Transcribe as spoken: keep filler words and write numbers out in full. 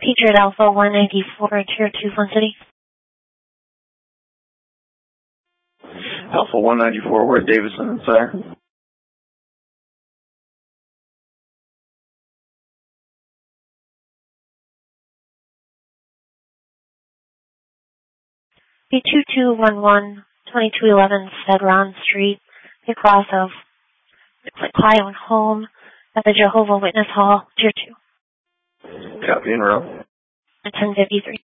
Patriot Alpha one ninety-four, Tier two, Fun City. Alpha one ninety-four, we're at Davidson and Sire. B two two one one, twenty-two eleven Cedron Street, across of the Clio and Home at the Jehovah Witness Hall, Tier two. Copy and row. ten fifty-three.